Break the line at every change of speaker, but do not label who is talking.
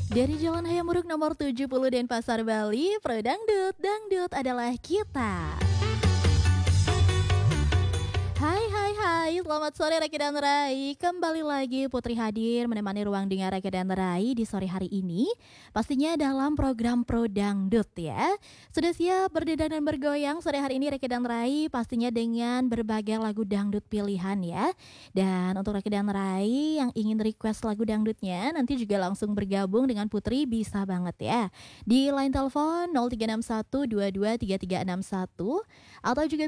Dari Jalan Hayamuruk nomor 70 Denpasar, Bali, Pro Dangdut, Dangdut adalah kita. Hai, selamat sore Reki dan Rai. Kembali lagi Putri hadir menemani ruang dengar Reki dan Rai di sore hari ini. Pastinya dalam program Pro Dangdut ya. Sudah siap berdendang dan bergoyang sore hari ini Reki dan Rai, pastinya dengan berbagai lagu dangdut pilihan ya. Dan untuk Reki dan Rai yang ingin request lagu dangdutnya, nanti juga langsung bergabung dengan Putri bisa banget ya. Di line telepon 0361 223361 atau juga